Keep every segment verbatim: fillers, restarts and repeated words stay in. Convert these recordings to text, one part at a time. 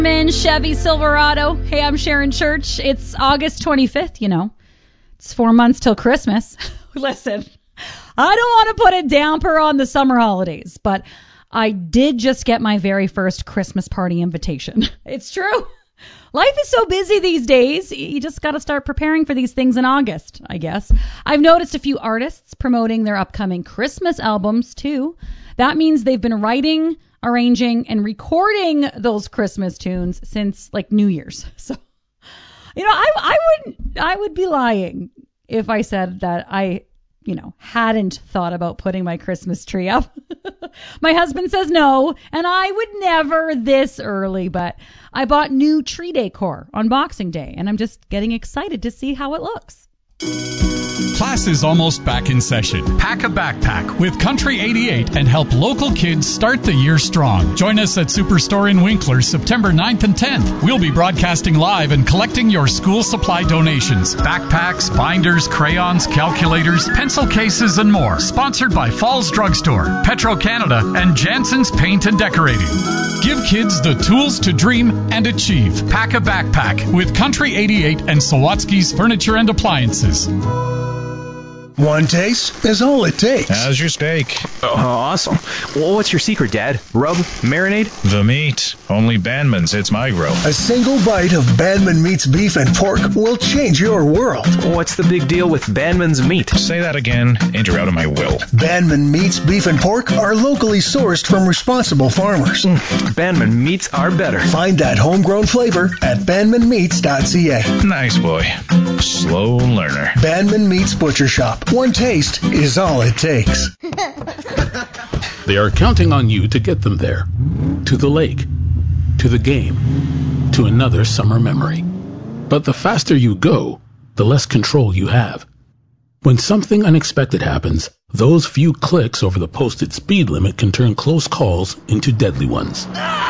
Chevy Silverado. Hey, I'm Sharon Church. It's August twenty-fifth, you know. It's four months till Christmas. Listen, I don't want to put a damper on the summer holidays, but I did just get my very first Christmas party invitation. It's true. Life is so busy these days. You just got to start preparing for these things in August, I guess. I've noticed a few artists promoting their upcoming Christmas albums, too. That means they've been writing, arranging, and recording those Christmas tunes since, like, New Year's. So, you know, I, I would I would be lying if I said that I, you know, hadn't thought about putting my Christmas tree up. My husband says no, and I would never this early, but I bought new tree decor on Boxing Day, and I'm just getting excited to see how it looks. Class is almost back in session. Pack a backpack with Country eighty-eight and help local kids start the year strong. Join us at Superstore in Winkler September ninth and tenth. We'll be broadcasting live and collecting your school supply donations. Backpacks, binders, crayons, calculators, pencil cases, and more. Sponsored by Falls Drugstore, Petro-Canada, and Jansen's Paint and Decorating. Give kids the tools to dream and achieve. Pack a backpack with Country eighty-eight and Sawatsky's Furniture and Appliances. One taste is all it takes. How's your steak? Oh, awesome. Well, what's your secret, Dad? Rub? Marinade? The meat. Only Bandman's hits my grill. A single bite of Bandman Meat's beef and pork will change your world. What's the big deal with Bandman's meat? Say that again, and you're out of my will. Bandman Meat's beef and pork are locally sourced from responsible farmers. Mm, Bandman Meats are better. Find that homegrown flavor at bandman meats dot c a. Nice boy. Slow learner. Bandman Meats Butcher Shop. One taste is all it takes. They are counting on you to get them there. To the lake. To the game. To another summer memory. But the faster you go, the less control you have. When something unexpected happens, those few clicks over the posted speed limit can turn close calls into deadly ones.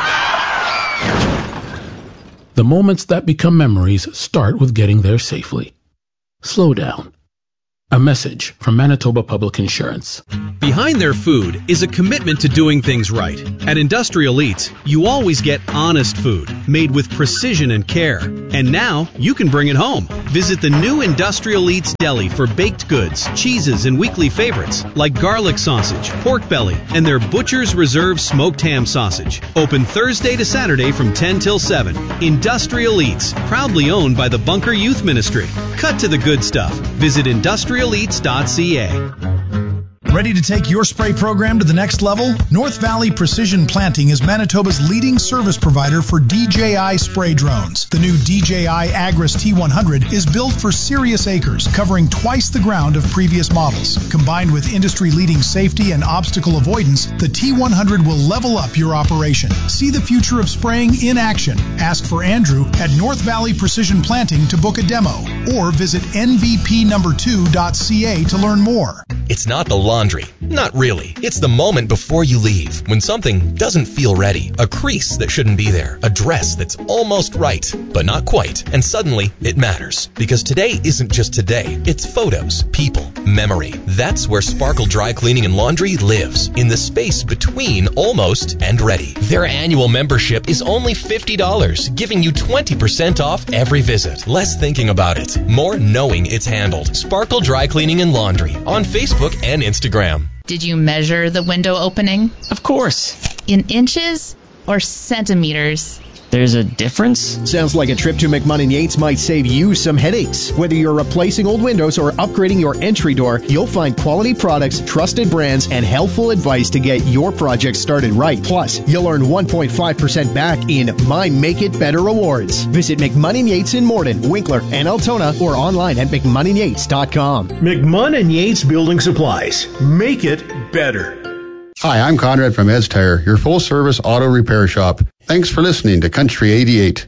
The moments that become memories start with getting there safely. Slow down. A message from Manitoba Public Insurance. Behind their food is a commitment to doing things right. At Industrial Eats, you always get honest food, made with precision and care. And now, you can bring it home. Visit the new Industrial Eats Deli for baked goods, cheeses, and weekly favorites, like garlic sausage, pork belly, and their Butcher's Reserve smoked ham sausage. Open Thursday to Saturday from ten till seven. Industrial Eats, proudly owned by the Bunker Youth Ministry. Cut to the good stuff. Visit industrial eats dot c a. Ready to take your spray program to the next level? North Valley Precision Planting is Manitoba's leading service provider for D J I spray drones. The new D J I Agris T one hundred is built for serious acres, covering twice the ground of previous models. Combined with industry-leading safety and obstacle avoidance, the T one hundred will level up your operation. See the future of spraying in action. Ask for Andrew at North Valley Precision Planting to book a demo, or visit N V P number two dot c a to learn more. It's not the laundry. Not really. It's the moment before you leave, when something doesn't feel ready. A crease that shouldn't be there. A dress that's almost right, but not quite. And suddenly, it matters. Because today isn't just today. It's photos, people, memory. That's where Sparkle Dry Cleaning and Laundry lives. In the space between almost and ready. Their annual membership is only fifty dollars, giving you twenty percent off every visit. Less thinking about it, more knowing it's handled. Sparkle Dry Cleaning and Laundry on Facebook and Instagram. Did you measure the window opening? Of course. In inches or centimeters? There's a difference? Sounds like a trip to McMunn and Yates might save you some headaches. Whether you're replacing old windows or upgrading your entry door, you'll find quality products, trusted brands, and helpful advice to get your project started right. Plus, you'll earn one point five percent back in My Make It Better rewards. Visit McMunn and Yates in Morden, Winkler, and Altona, or online at mcmunn and yates dot com. McMunn and Yates Building Supplies. Make it better. Hi, I'm Conrad from Ed's Tire, your full-service auto repair shop. Thanks for listening to Country eighty-eight.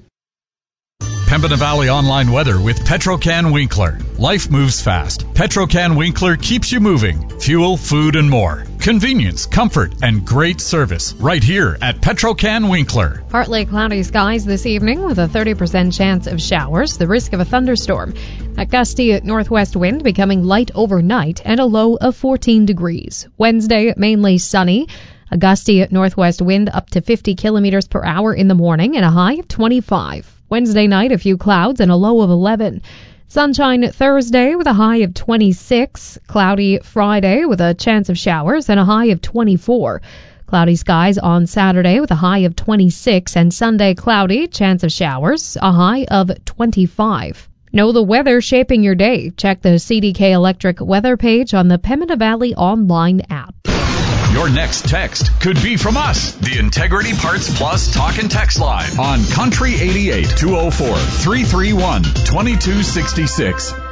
Pembina Valley online weather with Petro-Can Winkler. Life moves fast. Petro-Can Winkler keeps you moving. Fuel, food, and more. Convenience, comfort, and great service right here at Petro-Can Winkler. Partly cloudy skies this evening with a thirty percent chance of showers, the risk of a thunderstorm. A gusty northwest wind becoming light overnight and a low of fourteen degrees. Wednesday, mainly sunny. A gusty northwest wind up to fifty kilometers per hour in the morning and a high of twenty-five. Wednesday night, a few clouds and a low of eleven. Sunshine Thursday with a high of twenty-six. Cloudy Friday with a chance of showers and a high of twenty-four. Cloudy skies on Saturday with a high of twenty-six, and Sunday cloudy, chance of showers, a high of twenty-five. Know the weather shaping your day. Check the C D K Electric weather page on the Pembina Valley online app. Your next text could be from us, the Integrity Parts Plus Talk and Text Line on Country eighty-eight, two oh four, three three one, two two six six.